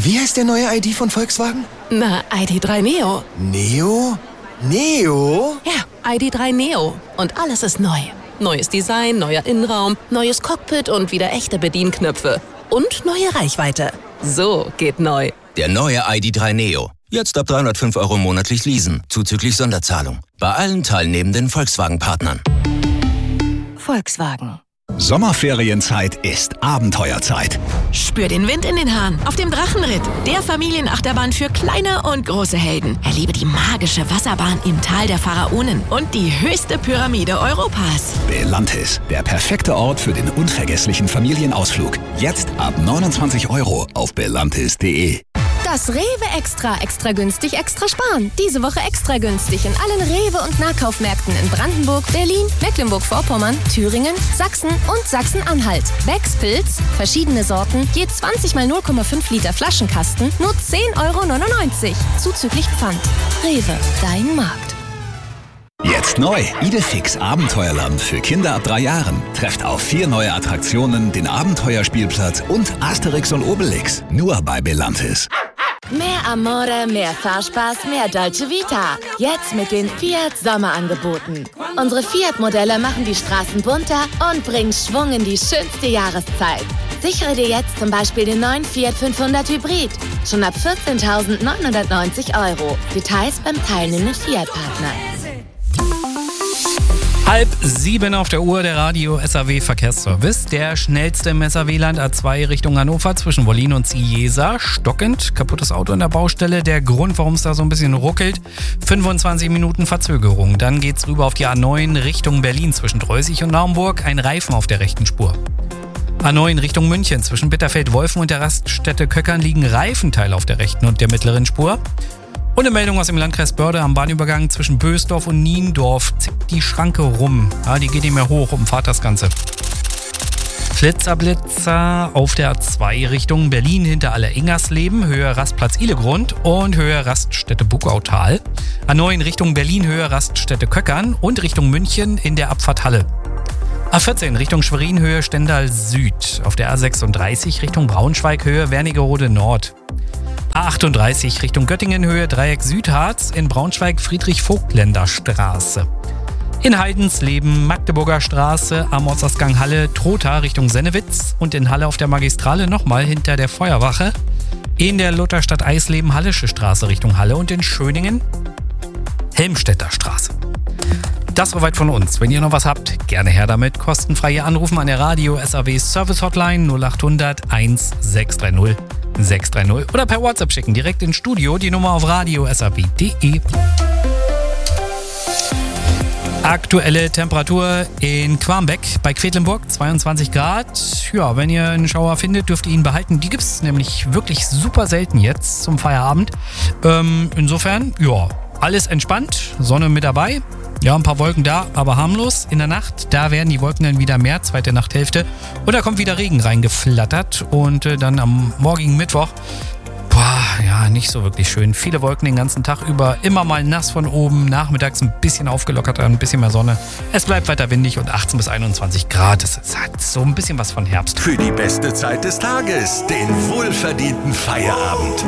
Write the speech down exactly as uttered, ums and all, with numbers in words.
Wie heißt der neue I D von Volkswagen? Na, I D drei Neo. Neo? Neo? Ja, I D drei Neo. Und alles ist neu. Neues Design, neuer Innenraum, neues Cockpit und wieder echte Bedienknöpfe. Und neue Reichweite. So geht neu. Der neue I D drei Neo. Jetzt ab dreihundertfünf Euro monatlich leasen, zuzüglich Sonderzahlung. Bei allen teilnehmenden Volkswagen-Partnern. Volkswagen. Sommerferienzeit ist Abenteuerzeit. Spür den Wind in den Haaren auf dem Drachenritt, der Familienachterbahn für kleine und große Helden. Erlebe die magische Wasserbahn im Tal der Pharaonen und die höchste Pyramide Europas. Belantis, der perfekte Ort für den unvergesslichen Familienausflug. Jetzt ab neunundzwanzig Euro auf belantis punkt de. Das Rewe Extra, extra günstig, extra sparen. Diese Woche extra günstig in allen Rewe- und Nahkaufmärkten in Brandenburg, Berlin, Mecklenburg-Vorpommern, Thüringen, Sachsen und Sachsen-Anhalt. Becks Pilz, verschiedene Sorten, je zwanzig mal null Komma fünf Liter Flaschenkasten, nur zehn Euro neunundneunzig. Zuzüglich Pfand. Rewe, dein Markt. Jetzt neu, Idefix Abenteuerland für Kinder ab drei Jahren. Trefft auf vier neue Attraktionen, den Abenteuerspielplatz und Asterix und Obelix. Nur bei Belantis. Mehr Amore, mehr Fahrspaß, mehr Dolce Vita. Jetzt mit den Fiat Sommerangeboten. Unsere Fiat-Modelle machen die Straßen bunter und bringen Schwung in die schönste Jahreszeit. Sichere dir jetzt zum Beispiel den neuen Fiat fünfhundert Hybrid. Schon ab vierzehntausendneunhundertneunzig Euro. Details beim teilnehmenden Fiat-Partner. Halb sieben auf der Uhr, der Radio S A W Verkehrsservice. Der schnellste im S A W-Land A zwei Richtung Hannover zwischen Wollin und Ciesa. Stockend, kaputtes Auto in der Baustelle. Der Grund, warum es da so ein bisschen ruckelt, fünfundzwanzig Minuten Verzögerung. Dann geht's rüber auf die A neun Richtung Berlin zwischen Dreusig und Naumburg. Ein Reifen auf der rechten Spur. A neun Richtung München zwischen Bitterfeld-Wolfen und der Raststätte Köckern liegen Reifenteile auf der rechten und der mittleren Spur. Und eine Meldung aus dem Landkreis Börde am Bahnübergang zwischen Bösdorf und Niendorf zickt die Schranke rum. Ja, die geht nicht mehr hoch, umfahrt das Ganze. Flitzerblitzer auf der A zwei Richtung Berlin hinter Aller-Ingersleben, Höhe Rastplatz Ihlegrund und Höhe Raststätte Buckautal. A neun Richtung Berlin, Höhe Raststätte Köckern und Richtung München in der Abfahrt Halle. A vierzehn Richtung Schwerin, Höhe Stendal Süd. Auf der A sechsunddreißig Richtung Braunschweig, Höhe Wernigerode Nord. A achtunddreißig Richtung Göttingen, Höhe Dreieck Südharz, in Braunschweig Friedrich-Vogtländer Straße. In Heidensleben Magdeburger Straße, am Ortsausgang Halle Trotha Richtung Sennewitz und in Halle auf der Magistrale nochmal hinter der Feuerwache. In der Lutherstadt Eisleben Hallische Straße Richtung Halle und in Schöningen Helmstedter Straße. Das soweit von uns. Wenn ihr noch was habt, gerne her damit. Kostenfrei anrufen an der Radio S A W Service Hotline null achthundert sechshundertsechzig sechshundertdreißig oder per WhatsApp schicken, direkt ins Studio, die Nummer auf radio s a w punkt de. Aktuelle Temperatur in Quarmbeck bei Quedlinburg, zweiundzwanzig Grad. Ja, wenn ihr einen Schauer findet, dürft ihr ihn behalten. Die gibt es nämlich wirklich super selten jetzt zum Feierabend. Ähm, insofern, ja, alles entspannt, Sonne mit dabei. Ja, ein paar Wolken da, aber harmlos. In der Nacht, da werden die Wolken dann wieder mehr, zweite Nachthälfte. Und da kommt wieder Regen reingeflattert. Und äh, dann am morgigen Mittwoch, boah, ja, nicht so wirklich schön. Viele Wolken den ganzen Tag über, immer mal nass von oben. Nachmittags ein bisschen aufgelockert, ein bisschen mehr Sonne. Es bleibt weiter windig und achtzehn bis einundzwanzig Grad. Es hat so ein bisschen was von Herbst. Für die beste Zeit des Tages, den wohlverdienten Feierabend.